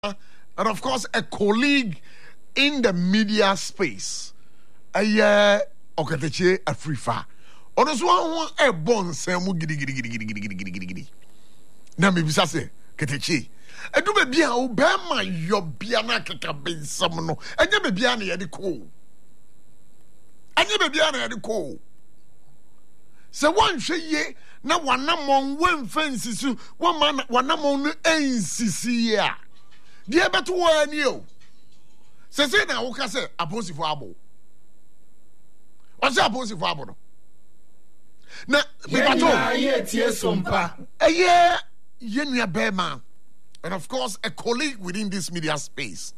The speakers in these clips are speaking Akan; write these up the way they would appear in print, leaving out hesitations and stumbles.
and of course a colleague in the media space. Okatache Afrifa. Ono so won e bon nsem gidi. Na me bisa se Katache. Edu be bia o be ma yo bia na keka bensam no. Enye be bia na ye de ko. Enye be bia na ye de ko. Se wan hwe ye na wanamon wen fensisu wanamon no ensisi a. Die beto wo ani o. Se na wo ka se aposifo abo. What's up, Posy Fabro? Now, Yenya Bearman, and of course, a colleague within this media space.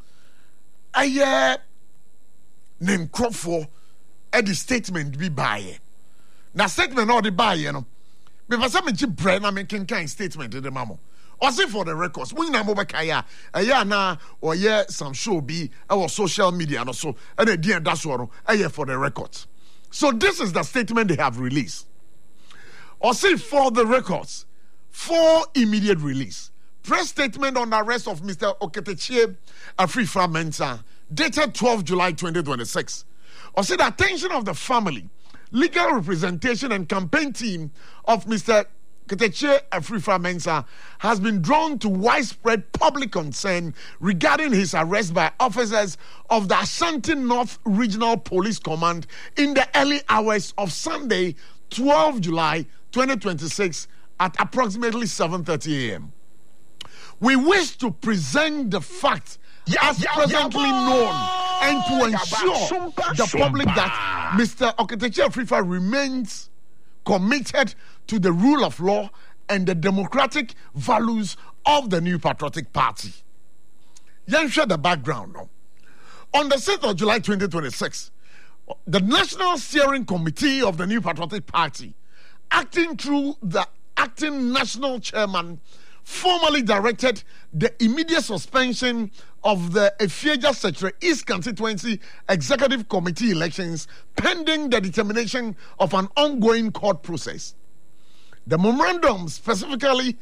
Named Crawford at the statement be by. Now, statement or the buy, you know. Because some brain, I'm making kind statement to the mamo. Or say for the records, we know about Kaya, na or some show be our social media and also, and a dear that's what for the records. So this is the statement they have released. Or say for the records, for immediate release. Press statement on the arrest of Mr. Okatache Afrifa Mensah, dated 12 July 2026. Or say the attention of the family, legal representation and campaign team of Mr. Okatache Afrifa Mensah has been drawn to widespread public concern regarding his arrest by officers of the Ashanti North Regional Police Command in the early hours of Sunday, 12 July 2026 at approximately 7:30 a.m. We wish to present the fact as presently known and to ensure the public that Mr. Okatache Afrifa remains committed to the rule of law and the democratic values of the New Patriotic Party. You share the background now. On the 6th of July 2026, the National Steering Committee of the New Patriotic Party, acting through the acting national chairman, formally directed the immediate suspension of the Efieja Secretary East Constituency Executive Committee elections pending the determination of an ongoing court process. The memorandum specifically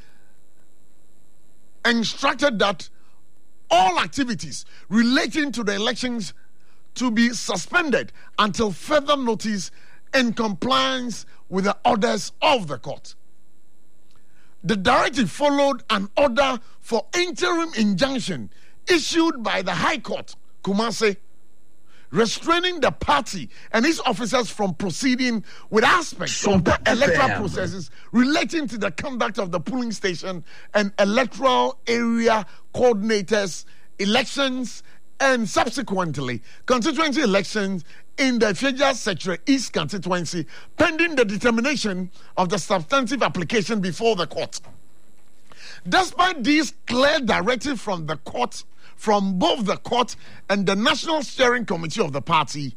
instructed that all activities relating to the elections to be suspended until further notice in compliance with the orders of the court. The directive followed an order for interim injunction issued by the High Court, Kumasi, restraining the party and its officers from proceeding with aspects of the electoral processes relating to the conduct of the polling station and electoral area coordinators, elections, and subsequently constituency elections in the Efieja Secretary East constituency, pending the determination of the substantive application before the court. Despite these clear directives from the court, from both the court and the National Steering Committee of the party,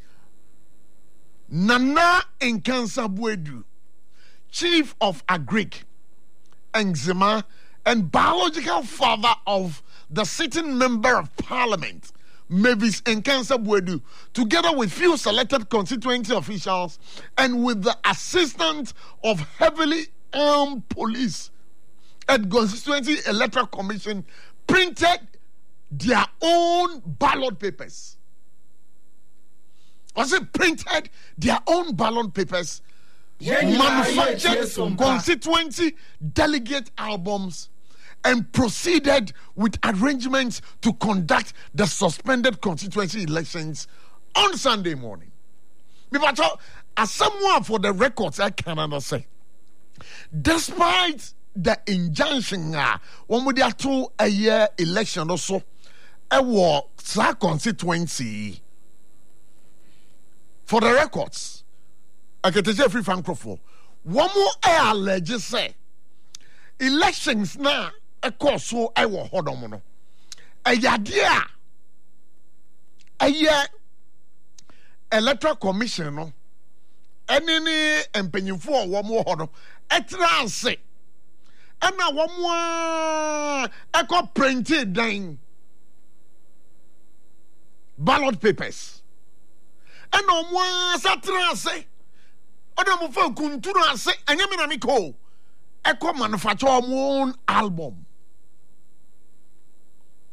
Nana Nkansa Buedu, Chief of Agric, Eczema, and biological father of the sitting member of parliament, Mavis Nkansa Buedu, together with few selected constituency officials and with the assistance of heavily armed police at Constituency Electoral Commission, printed their own ballot papers. Printed their own ballot papers, manufactured constituency delegate albums, and proceeded with arrangements to conduct the suspended constituency elections on Sunday morning. As someone for the records, I cannot say, despite the injunction, when we are to a year election also, a war constituency for the records, I can tell you free Frankfurt. One more allege say elections now. A course so I will hold on. A yadia a year electoral commission no any empenyin for one more hold a trance and now one more a co printed down ballot papers and no more sa trance and no more kuntura say and yamina miko a co manufacture own album.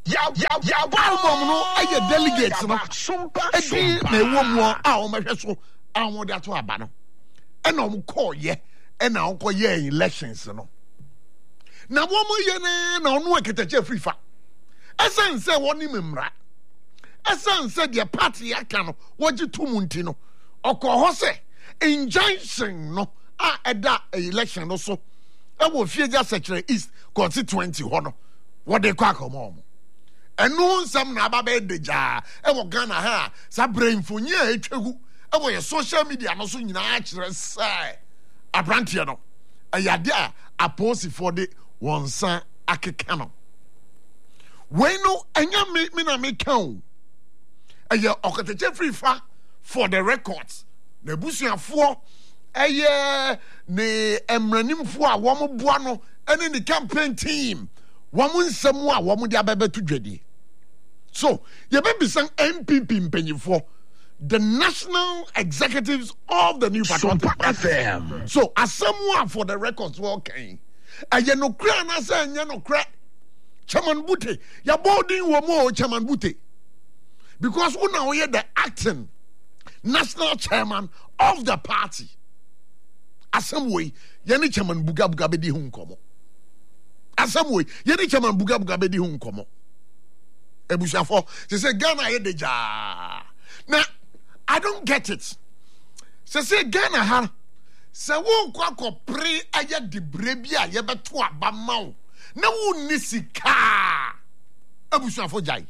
album no aye delegates no edi na ewo mu a o mehwe so a wo de ato aba no e na o call ye e na o call ye elections no na wo mo ye na ono eketache free fa esan se woni memra esan se de party aka no wogi tumunti no okọ se injunction no a eda election no so e wo Fieja Secretary East constituency ho no wo de kwa akomo enu nsam na aba be deja e wo Ghana ha sa brain fonyi a etwehu e wo ye social media no so nyina a kire sai abrantie no ayade a aposifo de wonsa akeka no we no enya me na me kan eye okoteche free fa for the records na busuafo eye ne emranimfo a wo mo boa no ene the campaign team wo mo nsam a wo mo de abebetu dwadi so ye be bisan MPP mpanyifo the national executives of the New Patriotic FM so asamwa for the records working eye no kra na say enya no kra Chairman Bute ya boarding wo mo Chairman Bute because una we the acting national chairman of the party assembly yani Chairman Buga bedi hu nkomo assembly yani Chairman Buga bedi hu nkomo ebushafo say Ghana ye deja now I don't get it say Ghana ha say wo kwa pre aya dibre bia ye beto aba mawo na wo nisika ebushafo jai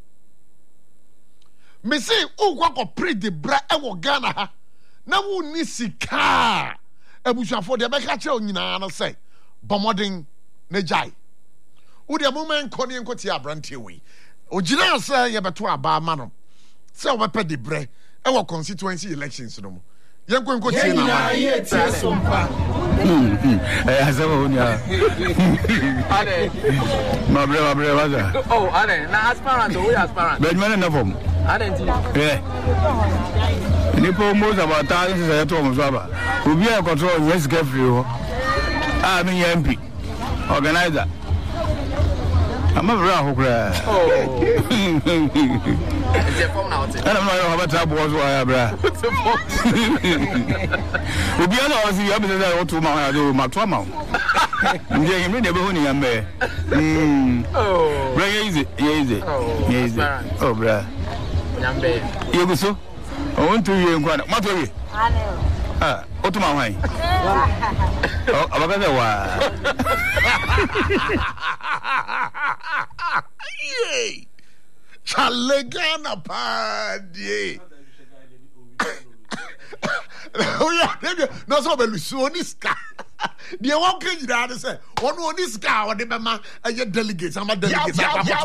me say wo kwa pre dibra e wo Ghana ha na wo nisika ebushafo de be ka kire onyina no say bomodin na jai wo de moment koni enkoti abrante we ogina say ye beto aba ma no say wo be dibre e wo constituency elections no mo yenko enkoti na ye tie sompa asabonia ade mabre waza oh ade na aspirant we aspirant but man na form ade nti ni po mo za ba ta nse se to mo so aba obi e control yes free ho ah me MP organizer ama bra ho kra je form na ote ana no yo ba ta bo so ya bra obi ana o si ya be say o to ma ya do ma to ma nje yemi de be ho ni ya me oh bra easy oh bra nyambe yeguso o want to ye nkwa na ma to ye ah o to ma hwan oh abaka de wa Yay! Chalegana party. Oh yeah, no so be lusioniska. The one can you that say one oniska or the mama and your delegates am delegates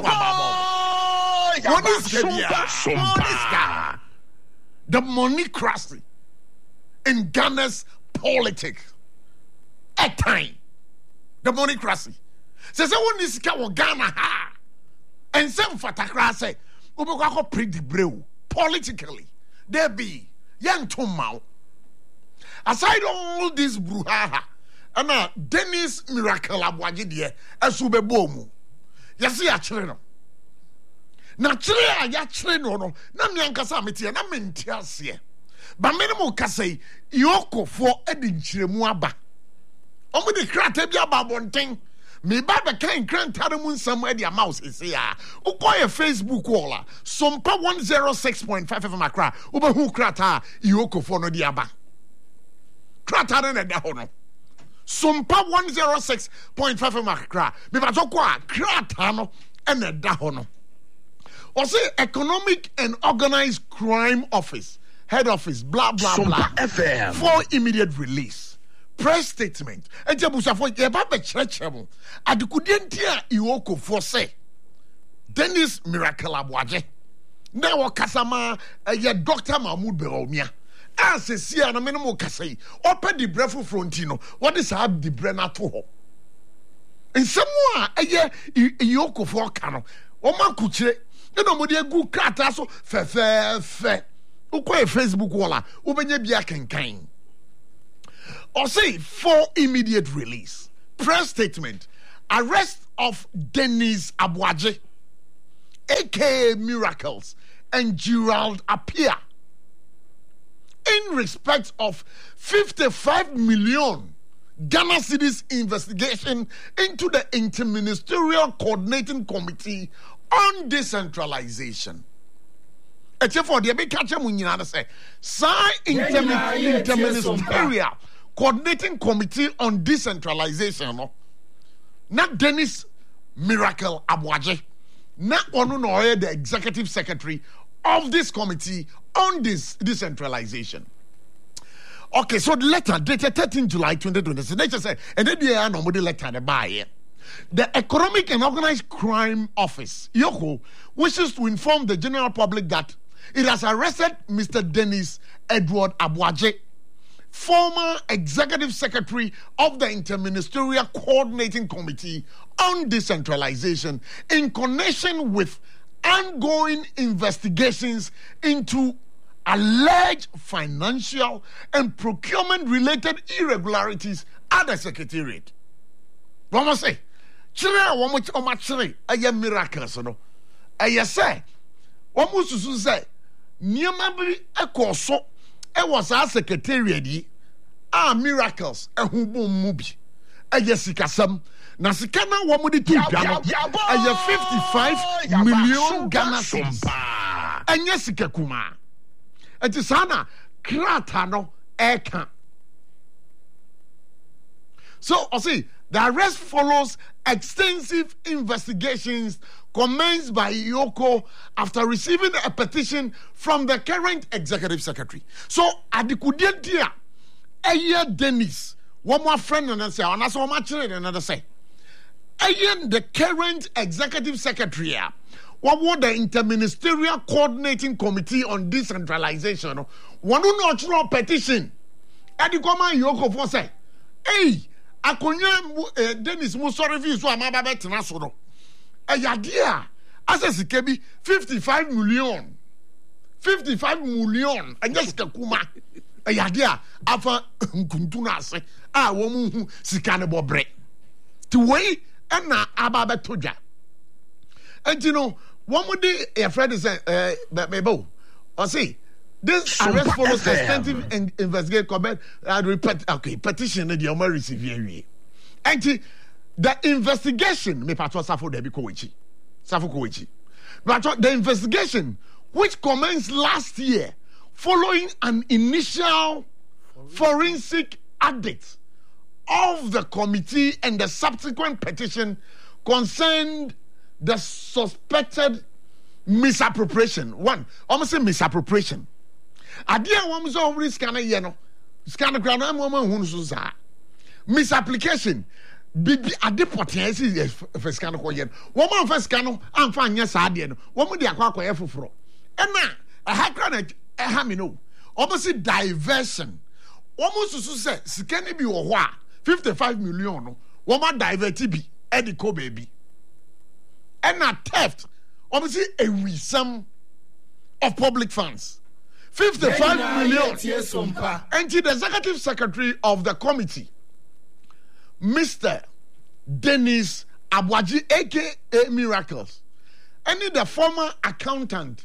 oniska. The monocracy in Ghana's politics at time. The monocracy. Say oniska wo Ghana ha. And some fatakra say, Uboko pretty brew politically. There be young Tomau. Aside all this brouhaha, and Dennis Miracle Abwaji dear, as Ube Bomu. Yes, ya children. Naturally, ya children, no, Namianka Samiti, and I mean, Tiasia. But minimum Casay, Yoko for Edin Chiremuaba. Only the Kratabia Babonting. Me baba kan krantare mu nsam ade mouse ese ya ukoye Facebook wall sompa 106.5 FM akra ubehu krata Iyoko for no dia ba krata na da ho no sompa 106.5 FM akra me ba to kwa krata no na da ho no o say economic and organized crime office head office blah blah blah FM for immediate release press statement ejabusafo ye ba be chirechemo adikudentia Iyoko for say Dennis Miracle Abwaje na wo kasama ye Dr. Mahmoud Beromia asesia na menemo kasai open the breful frontino what is have the brena to ho nsemu a ye Iyoko for kano o ma kuchire no mo de gu krata so fe ukoye Facebook wala ubenya bia kenkan or say for immediate release. Press statement. Arrest of Dennis Abwaje. aka Miracles, and Gerald Appiah in respect of 55 million Ghana cedis investigation into the Interministerial Coordinating Committee on Decentralization. Except for the big catcher, we say, Interministerial Coordinating Committee on Decentralization. Not Dennis Miracle Abuaje, not Onu the executive secretary of this committee on this decentralization. Okay, so the letter dated 13 July 2020. They said, and then they are nobody letter the buyer. The Economic and Organized Crime Office, Yoko, wishes to inform the general public that it has arrested Mr. Dennis Edward Abuaje, former executive secretary of the Interministerial Coordinating Committee on Decentralization, in connection with ongoing investigations into alleged financial and procurement-related irregularities at the Secretariat. What must say? Chile, a miracles, no. I say, what must you say? Niamabri a corso. It was our Secretariat, Miracles, a hubo mubi, a Jessica Sam, Nasikana Wamudi Ghana, a 55 million Ghana cedis, and Jessica Kuma. It is Hana Kratano Eka. So, I see, the arrest follows extensive investigations commenced by Yoko after receiving a petition from the current executive secretary. So, Adikudia Dia, Aya Dennis, one more friend and I say, and that's what my children another say. Aya, the current executive secretary, what was the Interministerial Coordinating Committee on Decentralization? One no petition. Adikoma Yoko for say, hey, Akonya Dennis Musori view so amaba betina so no. Ayadia asesi kebi 55 million. 55 million. Anya sika kuma. Ayadia afa nkuntuna ase a wo mu hu sika ne bobre. Ti wei na ababa toja. And no, one would a friend is bebo. Or see, this arrest follows extensive investigation comment petition the Omer receive. And the investigation me patwa Safo Debi Koichi. Safo Koichi. But the investigation which commenced last year following an initial forensic audit of the committee and the subsequent petition concerned the suspected misappropriation. One, almost say misappropriation. Adia woman's already scanner yeno. Scanner ground, I'm woman who's misapplication. Bibi adeportation for scanner koyen. Woman first scanner, I'm fine, yes, I did. Woman the aqua for. And now, a hacker, a hamino. Almost diversion. Almost to say, scanner be or 55 million. Woman divertibi, Eddie baby. And not theft, obviously a wisdom of public funds. 55 million. And the executive secretary of the committee, Mr. Dennis Abuaje, aka Miracles, and the former accountant,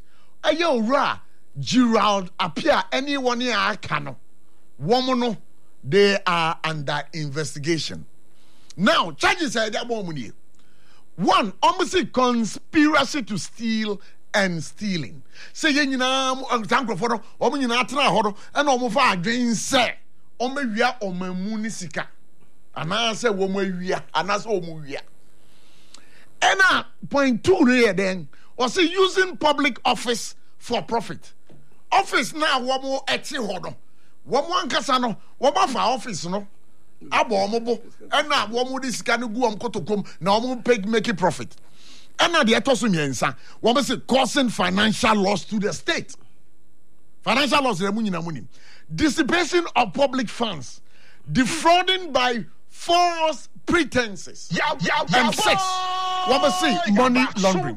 Gerald Appiah, anyone here Kano, woman, they are under investigation. Now, charges are that woman. One, almost conspiracy to steal and stealing. Say, you know, uncle for you not try and almost again say, Omewia Omemunisika. And I say, Womewia, and that's Omuia. And point two here then, was using public office for profit. Office now, one more eti hodo. One casano, one more for office, no. Abomobo and now one would this can go on kotokum now make profit. And now the atosumiensa one was causing financial loss to the state. Financial loss dissipation of public funds, defrauding by false pretenses, and sex. What was money laundering.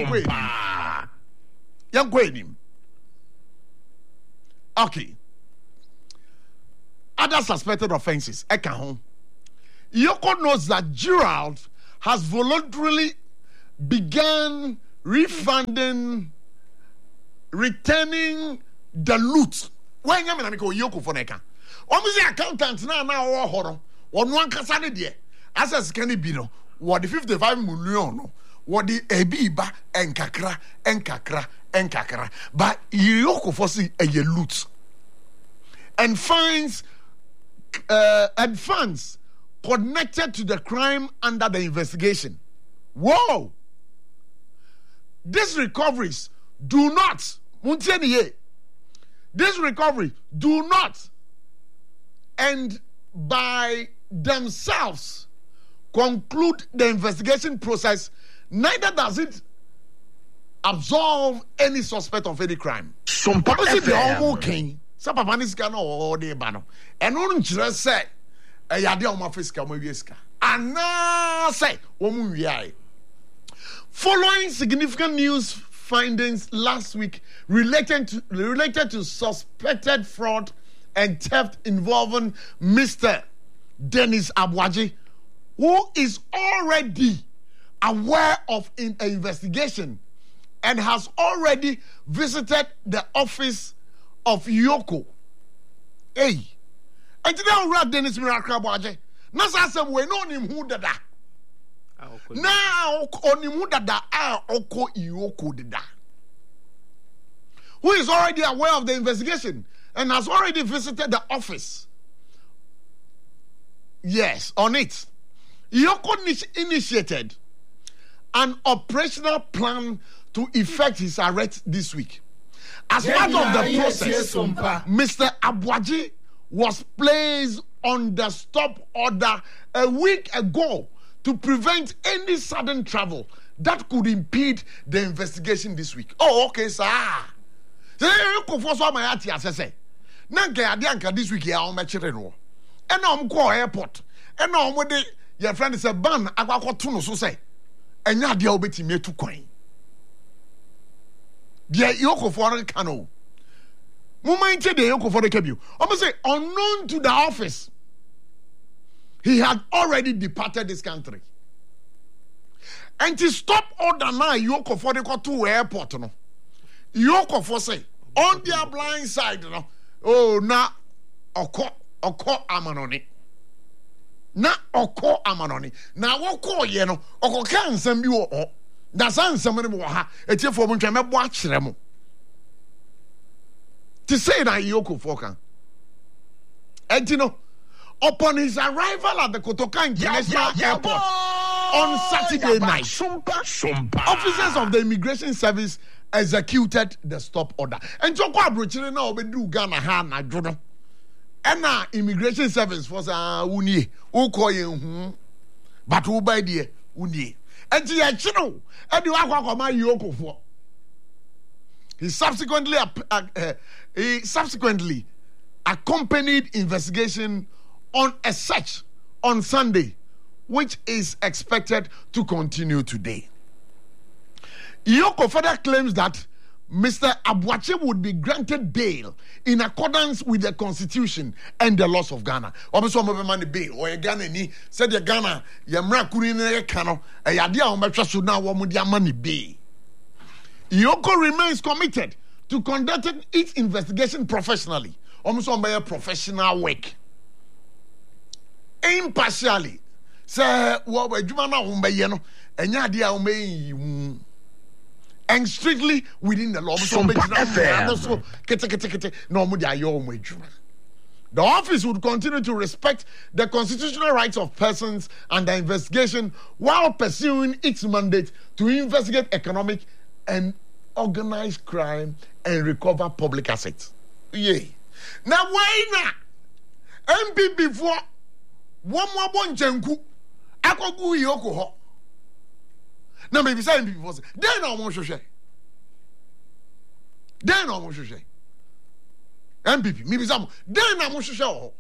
Okay. Other suspected offenses. Yoko knows that Gerald has voluntarily begun refunding, returning the loot. When you mean Yoko for Neka? Almost the accountant now or horror. One casane dear. As a scanny bino, what the 55 million, what the Ebiba and Kakra. But Yoko for see a loot. And funds connected to the crime under the investigation. Whoa! These recoveries do not, this recovery do not and by themselves conclude the investigation process, neither does it absolve any suspect of any crime. Some papa okay. Some papa is gonna or the bano. And on just say a yadia ma fiska mo wieska. Ana say womu wiai. Following significant news findings last week related to suspected fraud and theft involving Mr. Dennis Abuaji, who is already aware of an investigation and has already visited the office of Yoko. Hey, and today I read Dennis Abuaji. Nasa we know him who did that. Now on him who did that Oko Yoko did that. Who is already aware of the investigation and has already visited the office. Yes, on it. Yoko initiated an operational plan to effect his arrest this week. As part of the process, Mr. Abuaji was placed on the stop order a week ago to prevent any sudden travel that could impede the investigation this week. Oh, okay, sir. This week, and I'm call airport. And now, when your friend is a ban, I got to so say, and now the obeti me to coin. The Yoko for the canoe. Moment the Yoko for the cabin. I must say, unknown to the office, he had already departed this country. And to stop order now, Yoko for the to airport. No, Yoko for say, on their blind side, no. Oh, now, oko amanoni. Na oko amanoni. Na woko ye no. Oko kan nsam bi wo ho. Na san nsam ne wo ha. Etiefo mo ntwa mebo akire mo. To say that Yoko Fokan. And you know, upon his arrival at the Kotoka International Airport on Saturday night, officers of the Immigration Service executed the stop order. And so Abrochine now be do Ghana ha na dwono. And now Immigration Service was uni ukoye but who by the uni. And the chino and you akwa ma Yoko for. He subsequently accompanied investigation on a search on Sunday, which is expected to continue today. Yoko further claims that Mr. Abuaji would be granted bail in accordance with the Constitution and the laws of Ghana. Obviously, I'm bail or Ghana ni said the Ghana yamra kuni ne kano e yadia o metwa so na wo mudi amani bail. Yoko remains committed to conducting its investigation professionally. Almost on by professional work. Impartially. Say, what we do now, and strictly within the law. The office would continue to respect the constitutional rights of persons under investigation while pursuing its mandate to investigate economic and organized crime and recover public assets. Yeah. Now why not? MP before one more bon jenku. Akogu Yoko ho. Now maybe say MP before. Then I want to share. MPP, maybe some. Then I want to share.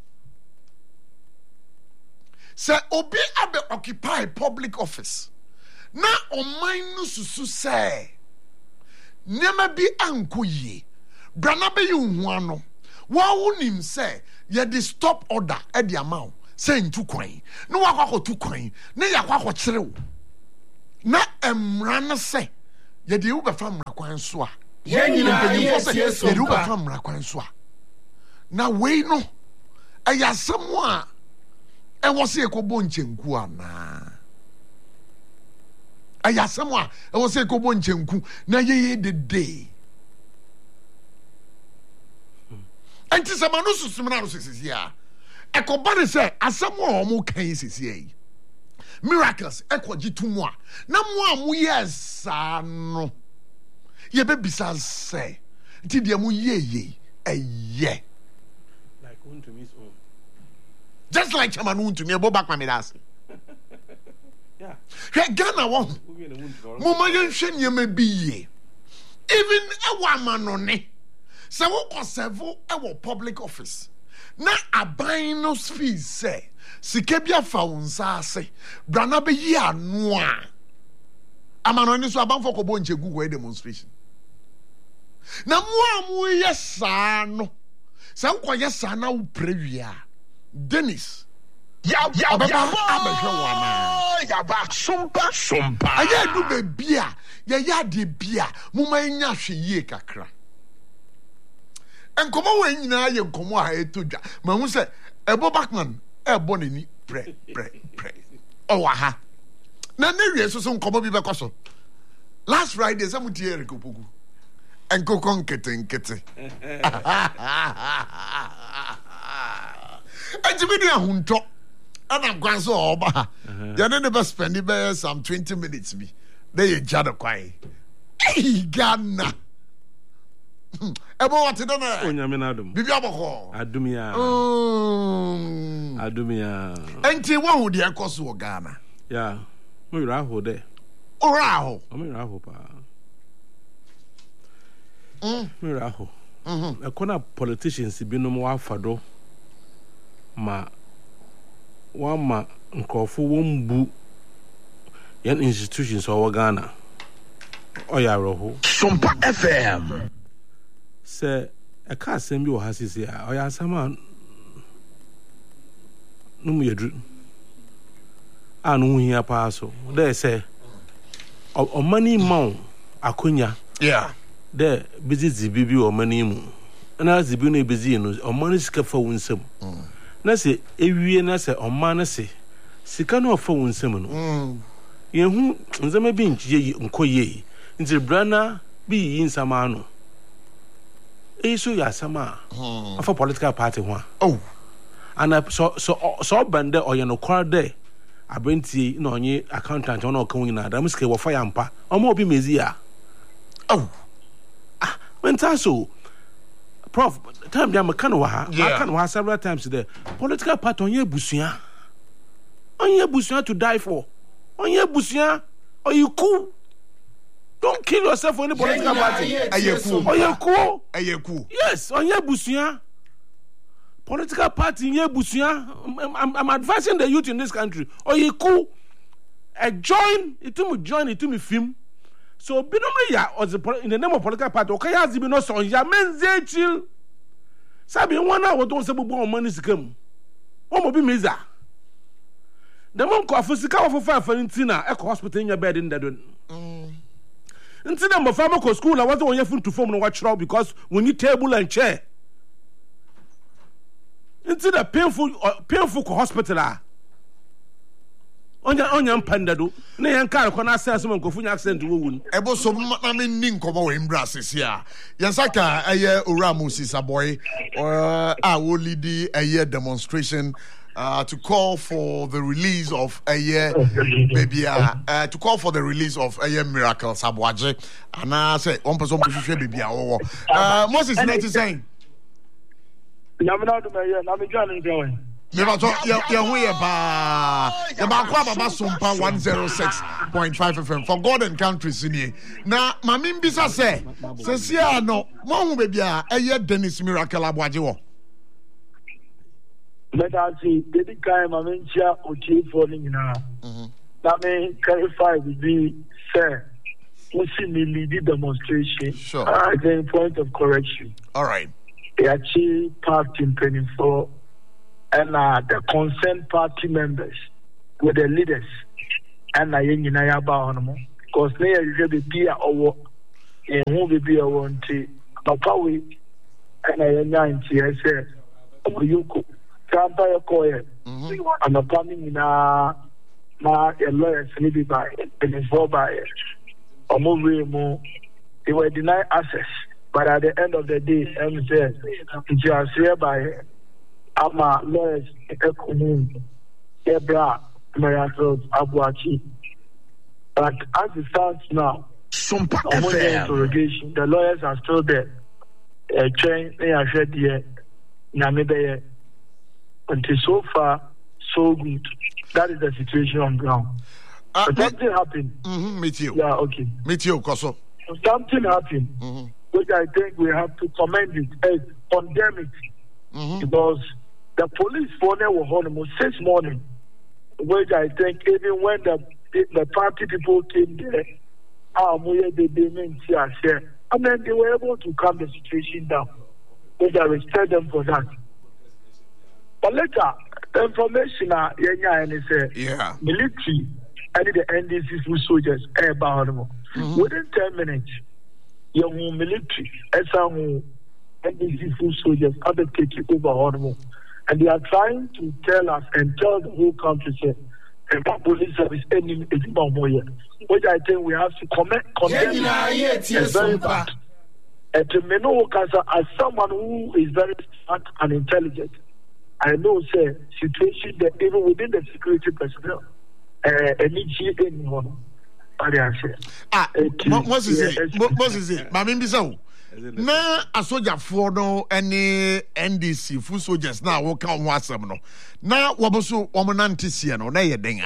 Say obi abe occupy public office. Na o mine no susu say. Nema bi anko ye. Brana be yu ano. Wa wonim say ye the stop order e the amount say ntu kwan. No wakwa tu kwan. Na yakwa ko kire wo. Na emra na say ye de u be fam rakwan so a Yenina yes ye de u be fam rakwan so a na we no ayasem a e wo se ekobo nchenku ana ayasem a e wo se ekobo nchenku na ye de day anti samano susumna no sisi a ekoba ne se asem a omo kan sisi ai miracles ekoji tumu a na mo a mo yes no ye be bisa se nti de mo ye eye like unto his own. just like chamanu to me bo back my das Yeah. he Ghana wo mo ma ye hwe niam bi ye even ewa manone se wo conserve ewo public office na aban no fees say sika bia fa wonsa ase brana be yi anu a amanone so aban for kobo nchegu go demonstration na mo yesa no se wo yesa na wo prewia Dennis Yaba sumpa. Aya do be bia ya de bia muma nya hwe yie kakra enkomo we nyina ye enkomo a etodwa ma hu se ebo backman ebo nani pre o wa ha na wie so enkomo bi be koso last Friday some tie rekopogu enkoko nkete ajibidi ahunto ana gwanso oba ya ne be spend be some 20 minutes me dey you jado kwai Ghana ebo what don na Onyame na adum bibi aboko adumia enti wo hu de ekoso wo Ghana yeah mo yira ho de ora ho mo yira ho pa mo yira ho ekona politicians binom wa fado ma wama nkofo wombu yan institutions o Ghana oyaro Sumpa FM se e ka asem bi o hasisi a oya asama no mu yedru anu hia pa so de se o mani maun akonya yeah de bizizi bibi o mani mu na zibi no bizi no o mani sika fa wunsam na se ewie na se oma na se sika no fa wunsam no yehu nzema bi nchie nkoye nti brana bi yinsama no eso ya sama afa political party ho ana so bande oye no kwar de abenti na onye accountant ona okan nyina da muske wo fa yampa omo obi mezi ya mentaso prof time jam kan wa ha kan wa several times there political party onye busuya to die for onye busuya oyiku don't kill yourself for any political party ayeku yes onye busuya political party nye busuya I'm advising the youth in this country oyiku join it to film so binomre ya in the name of political party okay ya zibi no so ya menze chill sabi wana wo don se bubu money sikam o mo bi meza the mom ko afusika wo fa ntina e ko hospital nya bed ndadon ntina mo fa mo ko school la wazo won yafu to form no wa chiro because we need table and chair ntina painful ko hospital onya mpandado na yan kar ko na sense mo ko funya accent wo wun ebo so na me nin komo we mbra sisi a yansaka eye ora Moses Aboy wo lead a demonstration to call for the release of baby to call for the release of Miracle Sabwaje and I say one person hwehwe baby Moses net saying Namina do me na me dwan ngewe never talk ya hu ye ba ya ba kwa baba Sumpa 106.5 FM for God and countries in here na mami mbisa say sia no mo hu baby Dennis Miracle Abwaje wo Medasi dedi kai mamencha oti for ni na na me clarify be say we see me lead demonstration sure the point of correction all right Yachi party in 24 and the concerned party members with the leaders and na yina ya ba hono because near you be beer or who be beer one tea. Papa we and I 90 I said, oh, you could tamper your coil. And a plumbing na a lawyer sleepy by and it's for by or more. They were denied access, but at the end of the day, M said, just hereby, Ama lawyers, Ekonom, Ebra, Mariatos, Abuachi. But as it stands now, interrogation, the lawyers are still there. Train, they are shed here, Namibia. Until so far, so good. That is the situation on ground. But something happened. Meet you. Yeah, okay. Meet you, Koso. Something happened, which I think we have to commend it, condemn it, because the police phone were almost 6 morning, which I think even when the party people came there, they didn't see us here, and then they were able to calm the situation down, which I respect them for that. But later, the information military and the NDC full soldiers about them. Within 10 minutes, your military and some NDC full soldiers are taking over Hormone. And they are trying to tell us and tell the whole country and police service ending which I think we have to condemn is very bad. And to me, as someone who is very smart and intelligent, I know, say, situation that even within the security personnel, Moses, Mammy Bissau. Na a soldier for no any NDC full soldiers now will come once no. Na waboso womanantisiano na yedenga.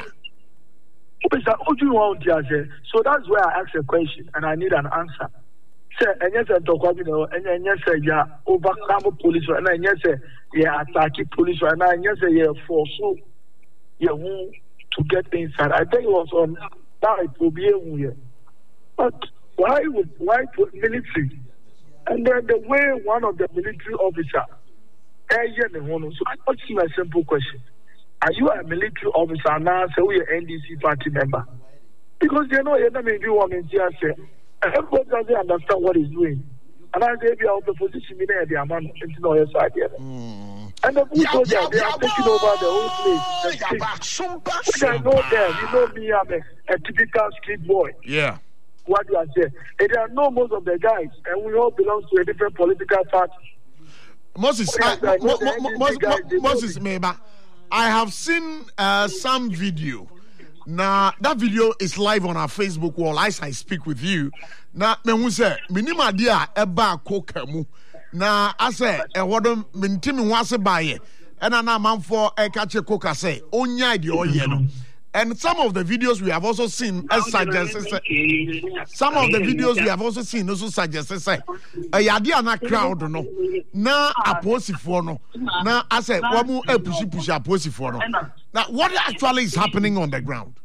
So that's where I ask a question and I need an answer. Say, and yes, I talk about and yes, yeah, overcome police, and yes, yeah, attack police, and yes, yeah, for so yeah, to get inside. I think it was on that it will be here. But why put military? And then the way one of the military officers, so I ask you a simple question. Are you a military officer now? So we are NDC party member. Because they know you're not maybe one in say everybody doesn't understand what he's doing. And I say we are the position in there, the amount of your side here. And the people there, they are taking over the whole place. I know them. You know me, I'm a typical street boy. Yeah. What do I say? And I know most of the guys, and we all belong to a different political party. Moses, Moses Meba, I have seen some video. Now that video is live on our Facebook wall as I speak with you. Now me hu say minima dia eba kokamu. Na ase ewodom mintimi ho ase baye. Ena na manfo ekache koka say onya de oye no. And some of the videos we have also seen as suggest some of the videos we have also seen also suggest say yade ana crowd no na aposifo no na ase wamu push aposifo no. Now what actually is happening on the ground?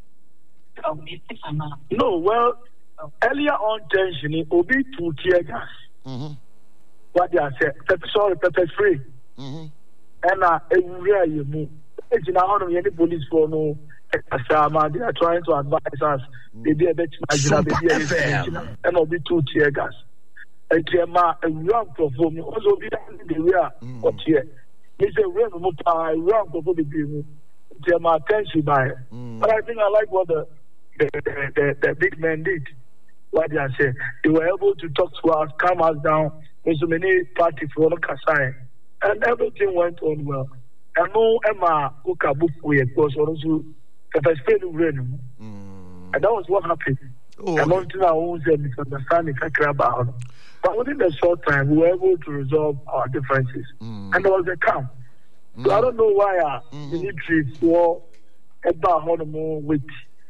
No, well, earlier on tension obi to tear gas. What they said, pepper free. And everywhere you move. It's in our police for no. They are trying to advise us. They be a bit and will be 2 tear gas. And round perform also be the rear or tear. It's a round perform the attention by. But I think I like what the big men did. What they are saying, they were able to talk to us, calm us down. There's so many parties for Kasai, and everything went on well. And no Emma Okabuku was also. And that was what happened. And until our own misunderstanding, but within the short time, we were able to resolve our differences. And there was a calm. So I don't know why our military swore about Honolulu with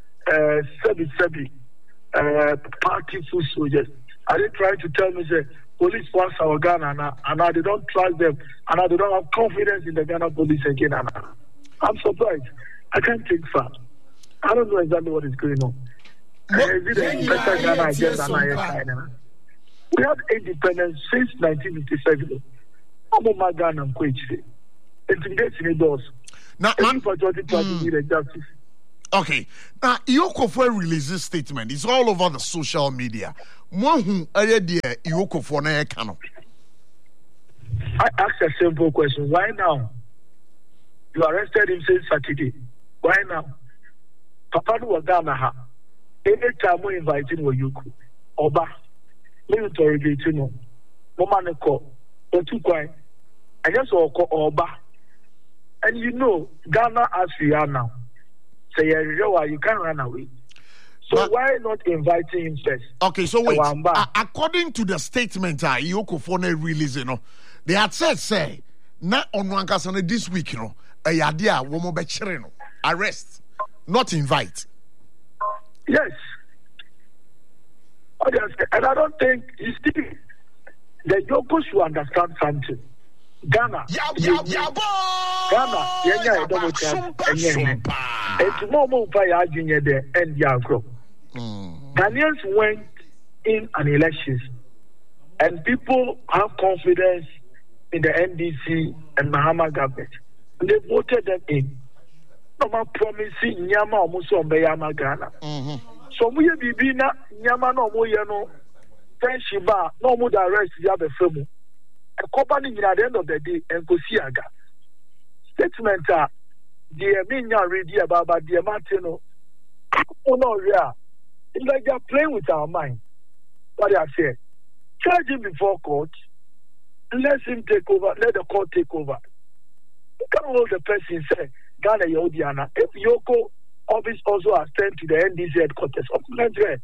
party full soldiers. Are they trying to tell me that police wants our Ghana and they don't trust them and they don't have confidence in the Ghana police again? I'm surprised. I can't think far. I don't know exactly what is going on. We had independence since 1957. I'm my Ghana and Quaich. Intimidating doors. Now, for justice. Okay. Now, Iyokofo released this statement. It's all over the social media. Mohu ayedie Iyokofo na ekano. I ask a simple question. Why now? You arrested him since Saturday. Why now? Papa was Ghana ha. Anytime we invite him, you could. Oba. Me interrogate him. Mama ne call. Otu kwai. I just call Oba. And you know, Ghana as we are now. Say you can't run away. So but, why not inviting him first? Okay, so wait. According to the statement Iyokofo na release, they had said, say, na onwankasa this week, a yadia womo bechere no. Arrest, not invite. Yes. And I don't think you see the Yoko should understand something. Ghana, Ghana, yeah, double chance, and it's more by junior there and Yagro. Ghanaians went in an elections, and people have confidence in the NDC and Mahama government. And they voted them in. No man promising Nyama almost on Bayama Ghana. So we have been Nyama no more, Shiba, no more arrest Yabe Femu. A company at the end of the day and Kosiaga. Statement are the Minya ready about the Martino. Oh no, yeah. It's like they're playing with our mind. What I say, charge him before court, let him take over, let the court take over. You can't hold the person say, Ghana Yodiana. If Yoko office also has sent to the NDC headquarters of Nigeria.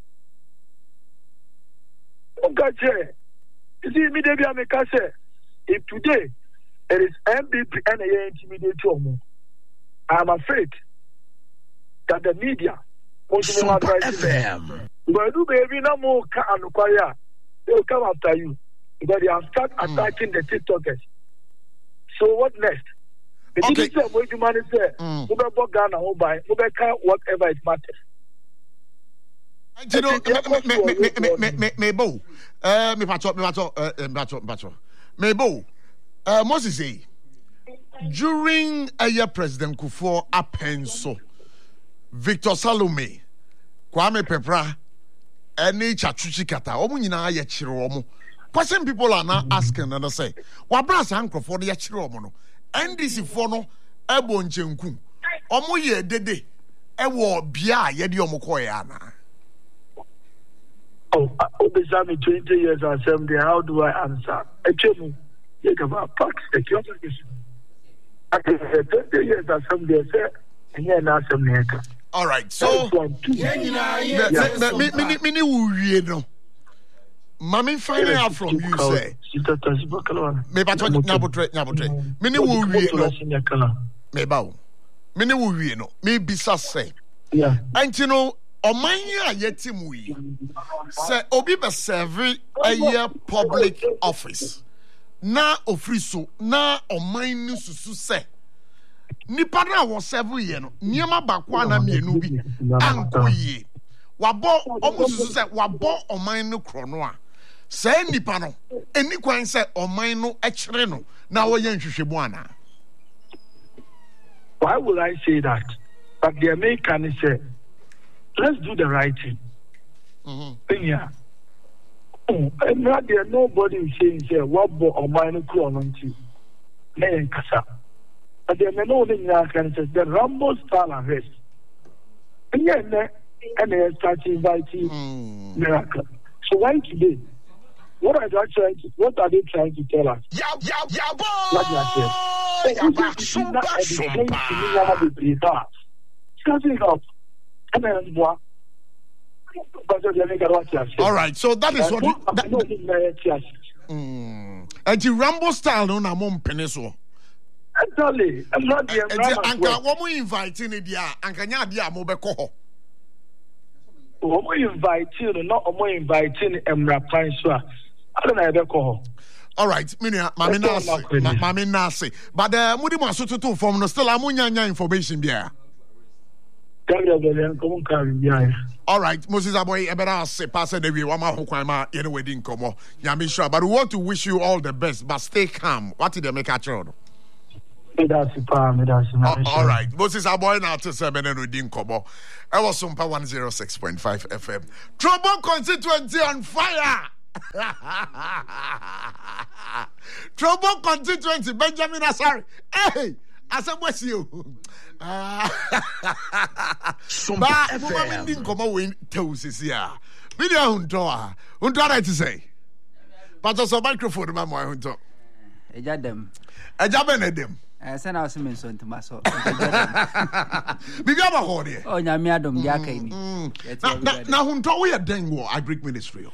You see, immediately I make say, if today it is MBP and a intimidate you, I'm afraid that the media Super FM. But do baby no more can acquire. They will come after you because they have started attacking the TikTokers. So what next? The Okay. what you man say, Ghana, whatever it matters. Mebo, Mebo, Moses say, during a year President Kufuor Apenso, Victor Salome, Kwame Pepra, and Chachuchi Kata, Omunina Yachiromo. Question people are now asking and say, Wabras uncle for the Yachiromono, and this is for no Ebon Jenku, Omoye Dede, Ewo Bia Yediomokoyana. Oh, over 20 years or 70, how do I answer? Actually, think about parks, the security. 20 years or 70, and you're not some maker. All right, so many will Mami finding out from you say me ba to nyabotre many will me ba many will no me bisa say yeah and you know Omanya yetimu yi say obi be serve a year public office na ofriso na oman ni susu say nipa na wo serve ye no niema bakwa na mienu bi ankoye wabo omususu say wabo oman no krono a say nipa no eni kwan say oman no ekere no na wo ye nhwehwemu ana. Why would I say that? But the American say, let's do the right thing. Yeah. And not there, nobody is saying, what or minor clone to Mayan Kasa. But there may know the Rambo style arrest. And yet, and they start inviting Miracle. So why today? What are they trying to tell us? What you are saying? All right, so that is what and the Rambo style no na mom peneso. Actually, I'm not the Anka wo mo inviting dia anka nya dia mo be ko ho. Wo mo inviting no mo inviting Emra Pan so a I don't know be ko ho. All right, mami nase. But mudi mo aso to form no still amunya information there. All right, Moses Aboy, Ebera se pass the way wama hokwama any wedding komo. Nyame sure, but we want to wish you all the best, but stay calm. What did they make a child? All right. Moses Aboy now to 7 and Udin Kobo. I was Sumpa 106.5 FM. Trouble constituency on fire. Trouble constituency, Benjamin Asari. Hey, I said, what's you? But woman didn't come away to see ya. Video Huntoa. Huntoa to say. But also microphone, my Hunto. A jadem. A jabenedem. I sent out some son to my soul. Bigaba Hori. Oh, Yamiadum Yakani. Now, Hunto, we are Dengo, Agric Ministry.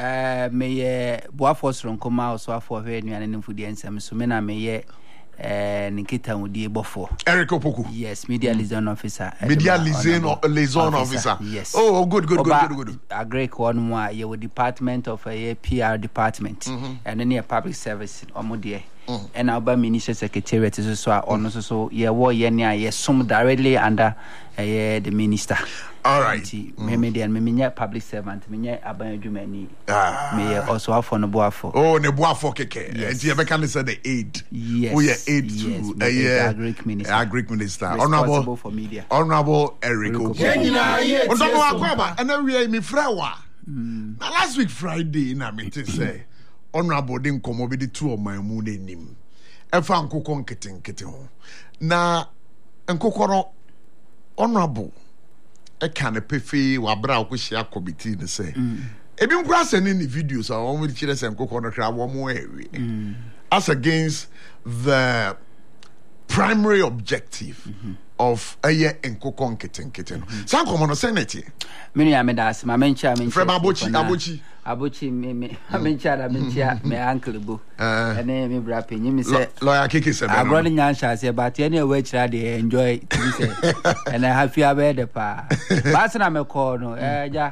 May Boafos from Coma, so for her and for the answer, so many may Nikita would be before. Eric Opoku. Yes, media liaison officer. Media liaison officer. Yes. Oh, good. A great one more, your department of a PR department, and then a public service or more dear. And our minister secretariat is also on so yeah, war yeah, some directly under the minister. All right. Maybe and me public servant, me aban adwumani. Me also have for no boafo. Oh, ne boafo keke. And you can say the aid. Yes. We are aid to Agric minister. Agric minister. Honorable for media. Honorable Eric Okoye. And then we are me frawa. Last week Friday na me to say honorable din komo be the two of my moon nim. Efa nkoko nkete ho. Na nkoko no honorable I can't pay fee wabra okushia committee ne say ebi nkura send in the videos I want to chire sen kokon kra wo mo ewi as against the primary objective of a year in kokon kitten san komo no senate many amedas ma mencha Frem Abochi me mencha me uncle bu ene me bra penyi me say lawyer keke se I brought in answer say but any way try dey enjoy to say and I have fear be the pa but na me call no ja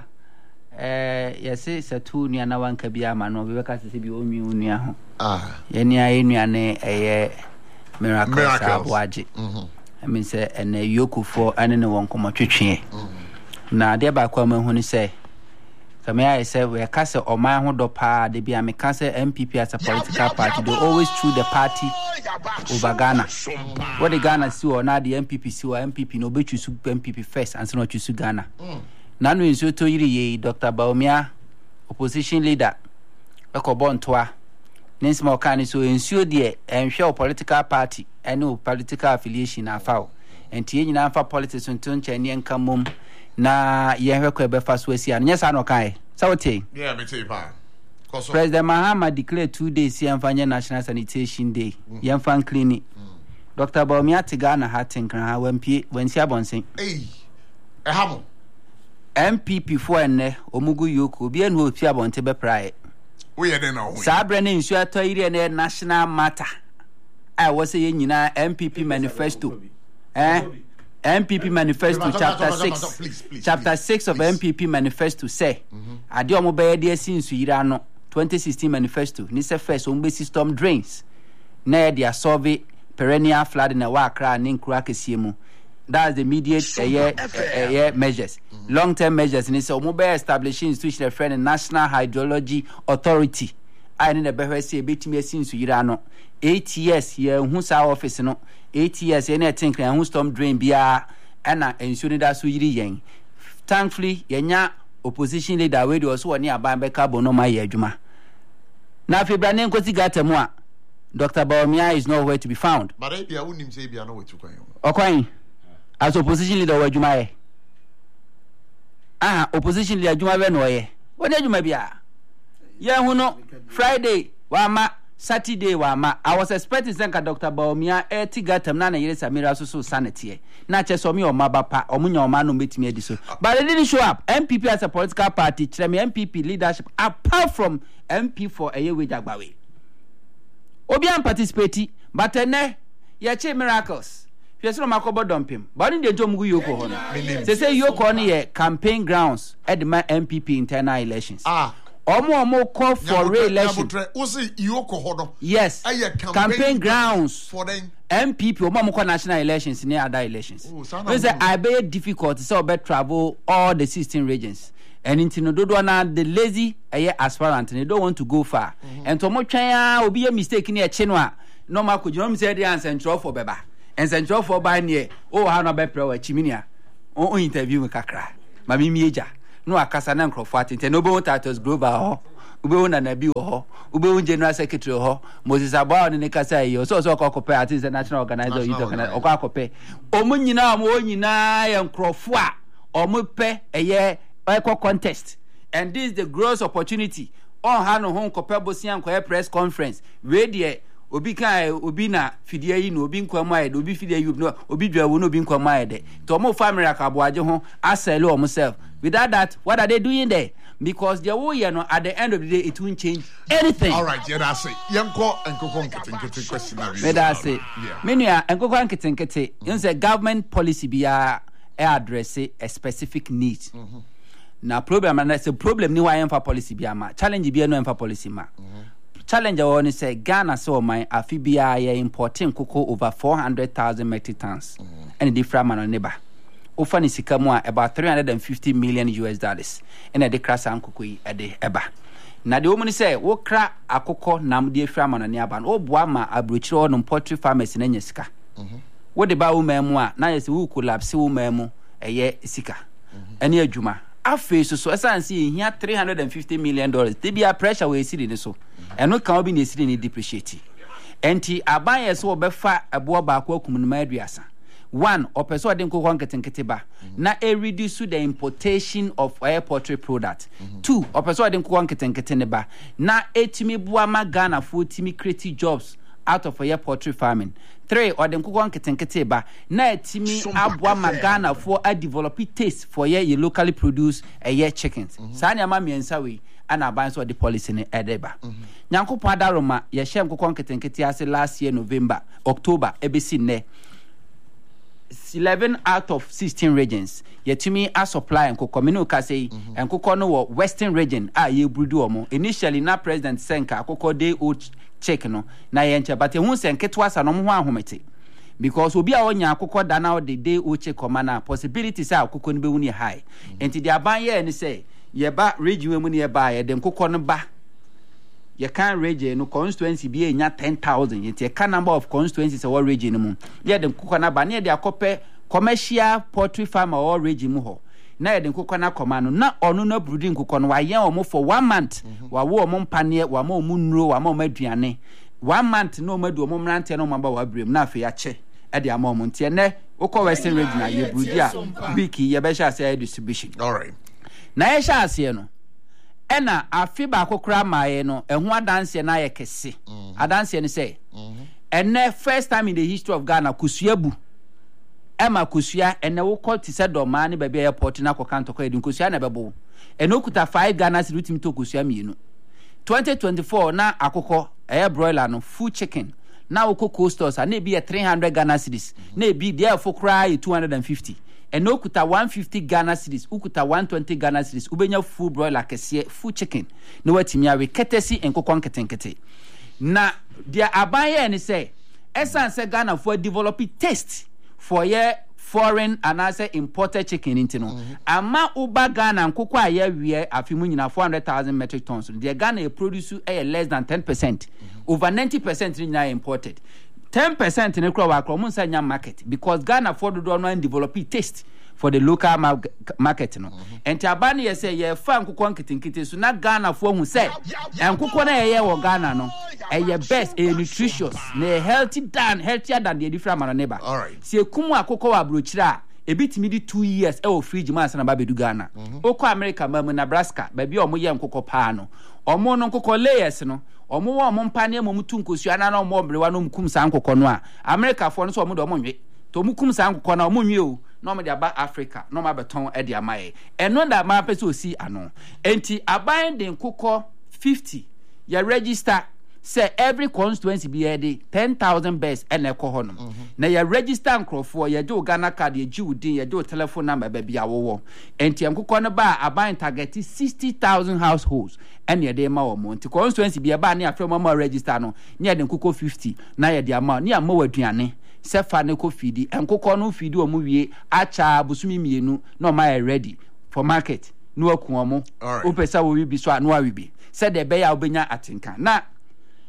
yes say two nua na wanka bia ma no be ka say bi o nwi nua ho ye nia ye nua ne miracle sabuaje I mean say and yoku for ane ne won komo twetwe na de ba kwa ma hu ni say Kame I say we cast or my hodo pa de be me cast MPP as a political party. They always choose the party over Ghana. What the Ghana see or now the MPP see or MPP no be choose MPP first and so not choose Ghana. Now we so to ye Dr. Baumia opposition leader. Eko bon toa. Nins mo kan so ensure de enhwe political party any political affiliation afa. Enti nyina afa politics nto nche ne nka mom. Na yehwe ko be fa so asia nya sa no kai sawte yeah me tell pa President Mahama declared 2 days yemfanya National Sanitation Day yemfan clinic Dr. Baumia Tigana hatin kan ha wampie wansi abonsen hamo MPP for enne omugu yoko bi enu ofi abonte be prae we ye den na sa bre ne nsu atoyire ne national matter I was say nyina MPP manifesto MPP manifesto chapter 6 please. Chapter 6 of MPP manifesto say ade omo be de asinsu yira no 2016 manifesto ni say first on base storm drains na dey solve perennial flood na wa Accra ne nkura kesie mu that's the immediate measures long term measures ni say omo be establishing institutional friend National Hydrology Authority I need a be say betimi asinsu yira no 8 years ye hu sa office no 8 years any think na hu storm drain bia na ensure that so yiri yen thankfully yenya opposition leader we dey also woni aban be carbon no ma ye adwuma na febra ne nkosi gata mu a Dr. Baumia is nowhere to be found but e bia wonim say bia no wetu kwan okwan as opposition leader wa adwuma ye opposition leader adwuma be no ye woni adwuma bia ye hu no Friday wa ma Saturday wa ma I was expecting Senka Dr. Baumia tigatam na yere Samira so sanity na cheso me o mabapa omunya o ma no betimi ediso but they didn't show up. MPP as a political party me MPP leadership apart from MP for Ayewe Jagbawe obi am participate but ne ye che miracles Fiesro makobo dumpim but in the jomugu yoko hono say yoko ne ye campaign grounds at the MPP internal elections Omo call for re-election. Yes. Campaign grounds for them. MPP omo call national elections near other elections. It's I very difficult to say travel all the 16 regions. And in Tinododo na the lazy aspirant and they don't want to go far. And to mo twa obi a mistake near Chenwa. no ma ko jom say dey answer for beba ensentro for ba ne o ha no be pre wa chiminia o interview me kakra ma mi mieja no akasa na nkrofo atente no be won Titus Global ho ube won na bi ho ube won general secretary ho Moses Abao ne kasa yi so okope at the national organizer youth organizer okope omo nyina mo nyina ye nkrofo a omo pe eye eco contest and this is the gross opportunity on ha no ho nkope bosian ko press conference we there obi kai obi na fidie yi no obi nkwamu ayede obi fidie yi no obi dwawo no obi nkwamu ayede to mo family akaboaje ho asele o self. Without that, what are they doing there? Because the whole year, no, at the end of the day, it won't change anything. All right, yeah, that's it. Yanko and Kokon Kete question. That's it. Many and Kokon Kete, you say government policy be address a specific need. Now, problem, and that's a problem. New I for policy be ma challenge be no for policy ma. Challenge I want to say Ghana so my afibia importing cocoa over 400,000 metric tons, and the different man on neighbor. Ofani sikamwa about $350 million and a decras ankukui at the eba. Na the woman say, Wokra akoko nam de fram on a nearban, O Boama abrucho on poultry farmers in Enyeska. What the bao memoir, na yes, who could lap so memo a year sika. Any a juma. I face so as I see here $350 million. They be a pressure we see in so. And no can be sitting in depreciate. And I buy a so befa a boa back welcome in my driasa. One, or person didn't go na reduce the importation of air poultry product. Two, or person didn't go na etimi buama Ghana for timi create jobs out of air poultry farming. Three, or den go na etimi abuama Ghana for a develop taste for ye locally produced air chickens. Sanya mami and sawi and abans what the policy in edeba. Nyanko padaroma ye shem go ase last year October ebisi ne. 11 out of 16 regions yetumi a supply and kokomino ka say and kokono wo western region ye brudu omo initially na president senka kokko dey old check no na yenche but ehun senke to asa no ho ahomete because obi a onya kokko da na the day old check na possibilities a kokko no be wuni high enti the aban ye ni say ye ba region mu ne ye ba ye den kokko no ba you can't region no constituency be nya 10,000 yet a number of constituencies or region mu yeah den kokona ba na dia kope commercial poultry farmer or region mu ho na den kokona komano na onu na brooding kokono wa yen omo for 1 month wa wo omo mpane wa ma omu nuro wa ma omo aduane 1 month no madu omo mrante no maba wa brem na afi ya che e de ama omo ntie ne ukọ western region na ye broodi a wiki ye be sha say distribution all right na ye sha ase no ena afi ba kokora maaye no ehu adanse na ye kese adanse ne say ene first time in the history of Ghana kusuabu ema kusua ene wo call ti se do ma ne ba bia airport na kokanto ko edin kusua na bebo ene okuta 5 Ghana cedi utim to kusua mienu 2024 na akoko broiler no full chicken na wo coasters na bi 300 Ghana cedis na bi there for cry 250 and no kuta 150 Ghana cedis ukuta 120 Ghana cedis ubenya full broiler kese full chicken no watimi awe ketesi enkokon ketenkete na dia abaye ni say essence Ghana for develop taste for your foreign and as imported chicken into no ama uba Ghana nkoko aye wie afimu nyina 400,000 metric tons the Ghana produce less than 10% over 90% nyina imported 10% in the wa market because Ghana for do no develop taste for the local market no and abani ye say ye fa nkukọ nkitinkiti so na Ghana for hu say nkukọ na ye wo Ghana no ye best nutritious na healthier than the different man neighbor all right si ekumu akukọ wa brochira ebitimi di 2 years e wo fridge man sana ba bedu Ghana okọ America mamu Nebraska ba bi omo ye nkukọ pa no omo no nkukọ layers no omo wo omo mpane mo mutu nkosua na omo brewa no mkum sa nkukọ no a America for no so omo do omo nwe to mukum sa nkukọ na omo nwe o no me aba Africa no ma beton e de amaye eno da ma pese osi ano enti aban de nkukọ 50 ya register say every constituency be ready 10,000 best and ekoho no na ya register nkrofo ya je Ghana card ya ji udin ya je telephone number ba bia wo enti nkukọ no ba aban target 60,000 households and ya de ma wo mo enti constituency be ba na afre mo register no na de nkukọ 50 na ya de ama na ma waduane sefa ne ko fidi enkokọ no fidi o mu wie acha busumi mienu na o ma ready for market no aku omo o pesa wo bi so anu awibi said the be ya obenya atinka na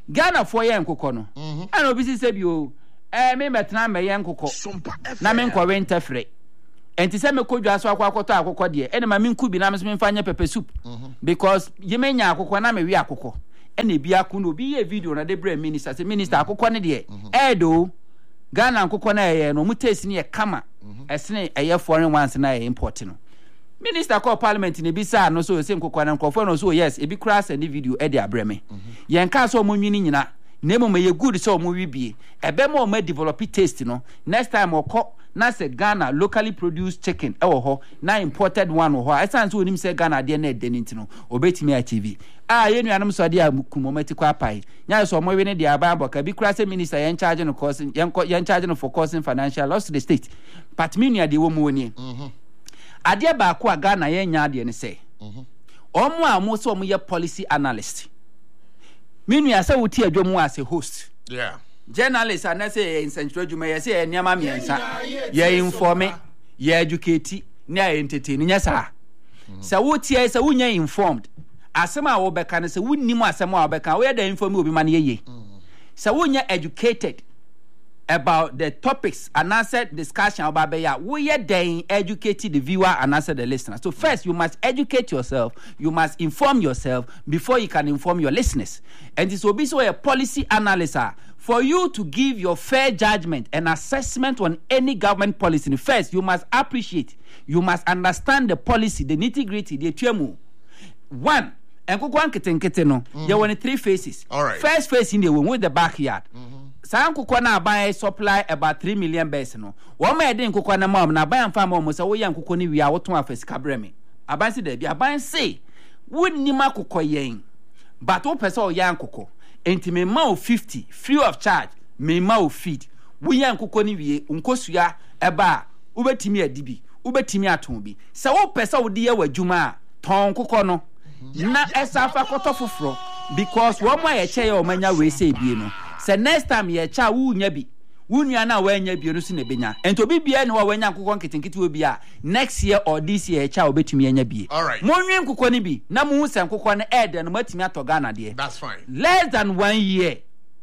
Ghana for yen kokono and obisi se bi o me metna me yen kokko na me nkwa interfere enti se me kodwa so akwakoto akokko de ene ma me nku bi na me mfa nya pepper soup because yemenya akokko na me wi akokko ene bi akuno bi ye video na de bre minister se minister akokko ne de edo Ghana akokko na ye no mu taste ne ye kama esene eye foreign ones na ye import no minister call parliament ne bisa no so se nkokwa na nkofo no so yes e bi kra send video e de abreme yen ka so mo nwini nyina na mo ye good so mo wi bie ebe mo ma develop taste no next time okọ na se Ghana locally produced chicken e wo ho na imported one wo ho esan so onim se Ghana de na ede nti no obetimi achieve ye nuanom so de akumomati kwa pai nya so mo we ne de aba ka bi kra se minister yen charge no cost yen charge no for causing financial loss to the state but me nua de wo mo ni ade ba ko Ghana yen nya de ne se omo a mo so mo ye policy analyst minu ya se wuti adwomu as a host journalist and say in central juma ya say eniama miensa ye inform ye educate na entertain nya sa se wuti ya se wunya informed asema wo beka ne se wunnim asema wo beka wo da inform obi man ye se wunya educated about the topics and answer discussion about beya we then educate the viewer and answer the listener. So first you must educate yourself, you must inform yourself before you can inform your listeners. And this will be so a policy analyst for you to give your fair judgment and assessment on any government policy. First you must appreciate, you must understand the policy, the nitty-gritty, the tuemu. One, and go on kete no. There were 3 phases. All right. First phase in the with the backyard. Sankukwa na buy supply about 3 million base no. Wo ma ede nkukwa na mom na buy amfa mom so wo ya nkukwa ni wi a wo ton afasika breme. Aban se da bi aban say wonni makukwa yen. But wo pese o ya nkukwa. Enti me ma o 50 free of charge. Me ma o feed. Wo ya nkukwa ni wi nkosua eba wo betimi adibi. Wo betimi aton bi. Se wo pese wo de ye wadwuma ton nkukwa no. Na esa fa koto foforo because wo ma ye che ye o manya we say bi no. Se next time ye cha wu nya bi wu nua na wa nya bi no so na benya ento bi bia ne wa wanya nkokon kitinkiti obi a next year or this year cha obetumi nya bi monwe nkokon ni bi na mu se nkokon na ede no matimi atoga na de that's fine less than 1 year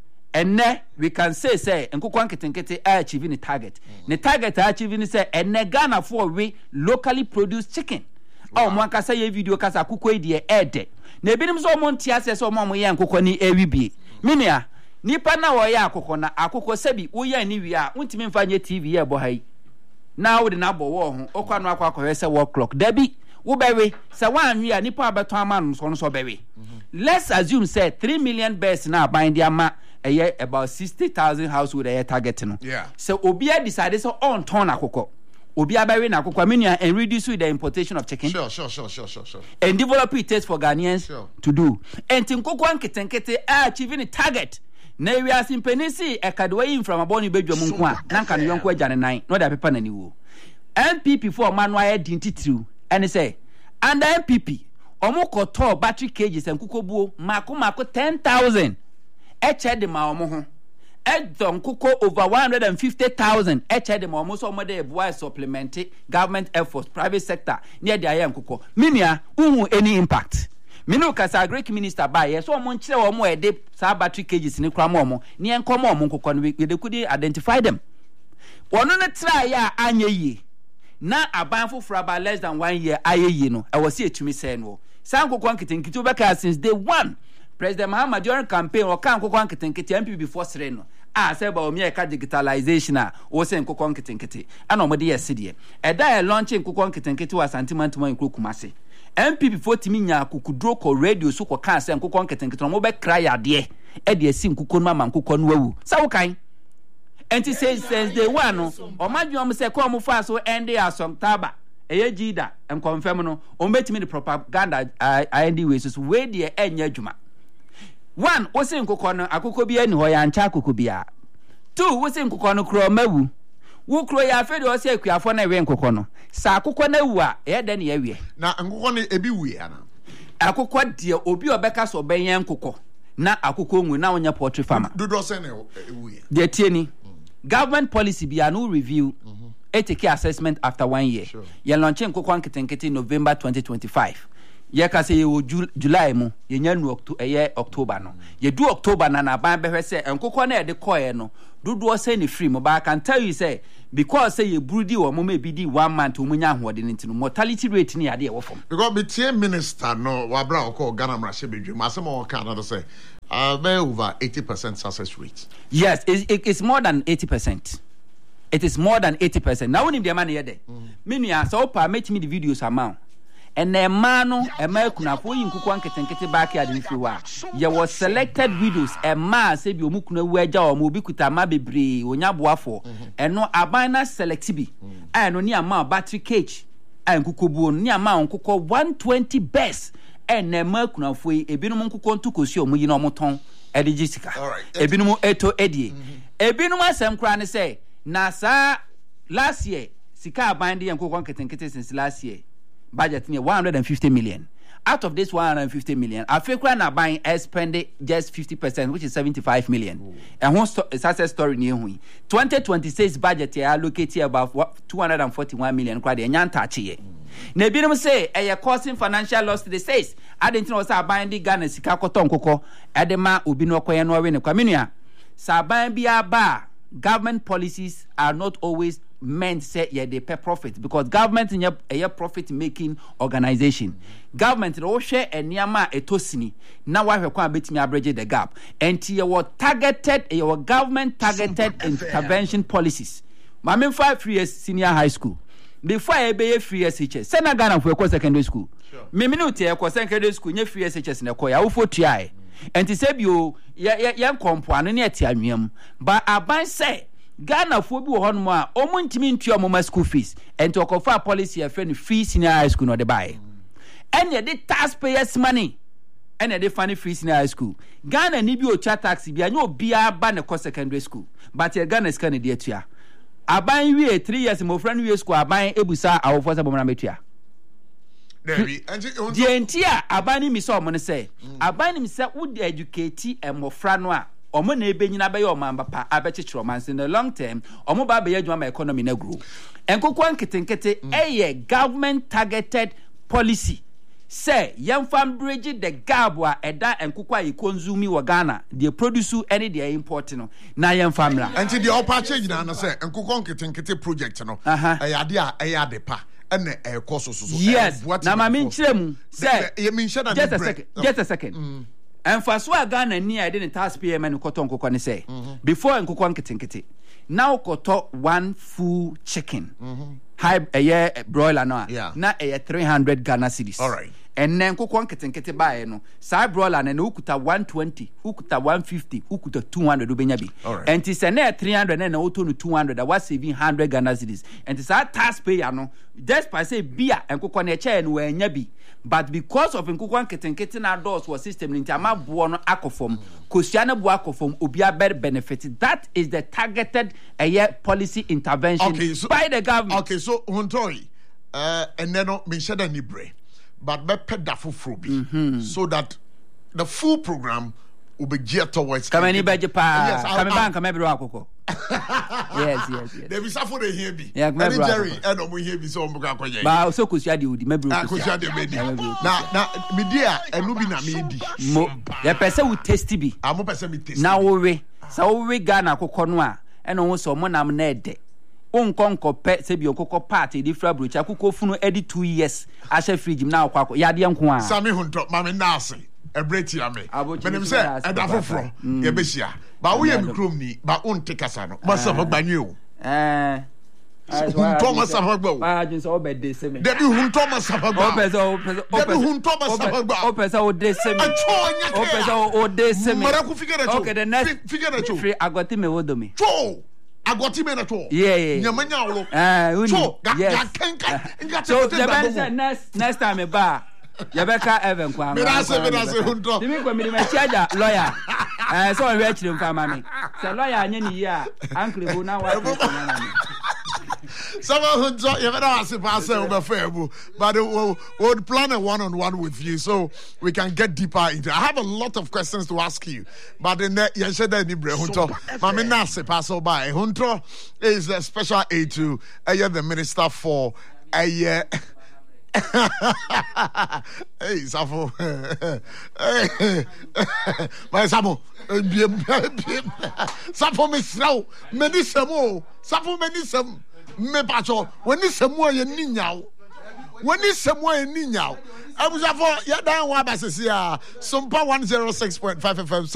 and we can say nkokon kitinkiti achieve the target the target achieve ni say ene Ghana for we locally produced chicken mo anka say video kasa akokon ede ede na ebinim so mo ntia say so mo ye nkokon ni ewi bi minia nipa na wo ya akokọ na akokọ sebi wo ya ni wi a untimi mfa nye TV ye bo hai na wo de na bo wo ho okwa no akwa akọ se work clock dabi wo bewe se wan wi a nipa abeto ama no so bewe let's assume say 3 million bears na bind dia ma about 60,000 household target no so obi a decide so on turn akokọ obi abawe na akokọ menu and reduce the importation of chicken sure and develop it taste for Ghanaians to do and nkokọ anketenkete achieving the target na we are simpenisi ekadwe from aboni bedwam nko a na nka no yonko agane nan no da pepa na ni wo MPP for manual identity and say under MPP omokoto battery cages enkukobuo mako 10,000 echede ma omo ho edon kuko over 150,000 echede ma omo so omo de boy supplement government efforts private sector near the ayen kuko minia uhu any impact minu kasa Greek minister ba ye so omo nkyere omo ede sa battery cages ni kra omo ne enkom omo nkokọ no we could identify them wono ne try ya anyeyi na aban foforo about less than 1 year ayeyi no e was etumi say no san nkokọ nkitinkiti obeka since day 1 President Muhammad during campaign o kan nkokọ nkitinkiti MP before sere no say ba omi e ka digitalization a o say nkokọ nkitinkiti ana omo de yesi de e da e launch nkokọ nkitinkiti wa santimantimo nkrokumase MP before timi nya kukudro ko radio so ko kan se nkokọ nkitinkiti mo be kra yade e de esi nkokọ no ma nkokọ no wawu sa wo kan enti since day 1 no o madwom se ko mo fa so ende asontaba eye jida en confirm no o metimi the propaganda anyway so we de enya adwuma 1 wo se nkokọ no akokọ bi ani ho ya ncha akokọ bia 2 wo se nkokọ no kro mawu wo kro ya fe de o se akuafo na we nkokọ no sa akokọ na wu a e de na ya wie na nkokọ no ebi wu ya na akokọ de obi obeka so benyen nkokọ na akokọ nwu na wonya poultry farmer dodo se na wu ya de tieni government policy be a no review take assessment after 1 year. Sure. You launch nkokọ nkitenkete November 2025. ye ka say July mu ye nya nu October no ye do October na ban behwe say enkokọ na ye de koye no dodo say ne free mo ba I can tell you say because say ye brudi wo mo be di 1 month o munya ahode ntino mortality rate ni ade e wo fom because be tie minister no wa bra o call Ghana mra shebedwe ma say mo kan na say over 80% success rate. Yes, it's more than 80%. It is more than 80%. Now when the man here there, meaning so pa make me the videos amount. And the man no e ma kuna fo yin kuku anketenkete back here the wa. Ye was selected videos e ma say bi omukuna wu agya o mo bi kuta ma bebre onya boafo. Eno abana select bi. No ni ama battery cage. Nkuko bu ni ama nkuko 120 best. Na ma kuna fo ebinom nkuko ntukosi o mo yi na omoton edigisika. Ebinom eto edie. Ebinom asem kra ne say na sa last year sika abande nkuko anketenkete since last year. Budget near 150 million. Out of this 150 million, Africa na buying spend just 50%, which is 75 million. And one success story near 2026 budget here allocated about 241 million. Quite a young touch here. Nebinum say a causing financial loss to the states. I didn't know sa buying the Ghana Sikako Tonkoko, Adema Ubino Koyano in the community. Saban Bia Bar. Government policies are not always meant say they pay profit because government in a profit making organization. Government no share eniama etosini na wa hwekwa betimi average the gap. And your targeted your government targeted intervention policies. Mame 5 years senior high school. Before I be 3 years HS. Sena Ghana for secondary school. Me minute e secondary school nye 3 years HS na koya wo fotua. And to say you compound ne ati anwam but aban say Ghana fo bi wo hono a omuntimi ntua moma school fees and to offer policy a friend free senior high school no de buy and the taxpayers money and the funny free senior high school Ghana ni bi o cha tax bi anyo bia ba ne secondary school but Ghana scan de atua aban wie 3 years mo friend wie school aban ebusa awofo se bomna metua the entire abani mi so mo say abani mi say would educate emofra no a omo na ebenyina be yo man papa abechechiro man in the long term omo ba be adwuma economy na grow enkoko anketenkete government targeted policy say yemfam bridge the gap wa eda enkoko ayi consume wo Ghana they produce any they import no na yemfam la enti the upper change na say enkoko anketenkete project no ayade a ayade pa and cost so yes na ma min kire mu say just a second and for so Ghana ni I didn't taxpayer man koto nkoko ne say before nkoko anketenkete now koto one full chicken high broiler no na 300 Ghana cedis all right and then nkoko anketenkete buy no say broiler na ukuta 120 ukuta 150 ukuta 200 do benya bi and it say na 300 na auto no 200 that was saving 100 Ghana cedis and it say taxpayer no just by say beer nkoko na eche no anya bi but because of nkoko anketenkete na doors was system nti amaboa no akofom kosiane bo akofom obi aber benefit that is the targeted policy intervention by the government. Okay, so Hontori and then no me sheda ni bre but be peda foforo bi so that the full program will be geared towards kamani beje pa kame bank kame bro akoko yes they be suffer the here bi and Jerry and omo here bi so omo ka koye ba so kosia de odi mebro kosia de be di na me dia enu bi na me di mo ye pese we taste bi amo pese me taste na wo we sa wo we Ghana akoko no a eno wo so mo nam na ede onkonko pe se bi okoko party di fra brocha akoko funu edi 2 years ashe fridge na akwa yade nko a sami hunto mame nase ebreti ame menim se eda foforo ye behia ba wo ye mikrom ni ba onte kasa no masa magbanwe o hunto masa magba o ba jin so obede se me debi hunto masa magba debi hunto masa magba o pesa o de se me o pesa o de se me mara ku figure to okay the next figure to free agoti me wodo me to agoti me na to nyamanya wo so yes so the next time ba Yabeka Evan Kwame. Me say hunto. Dimi ko me charge lawyer. So we actually mfama me. So lawyer anya ni ya uncle bu na wa. Some hunto you better ask pass over fairbu but we'll plan a one-on-one with you so we can get deeper into I have a lot of questions to ask you but in that you said that ni bre hunto mama na se pass over hunto is a special aid to the minister for Hey, Safo. My Safo. Safo me sraw. Many samo. Safo many sam. Me pacho. When is samo ye ninyao. When is samo ye ninyao. I was for ya down one basis here. Sumpa 106.5 FM.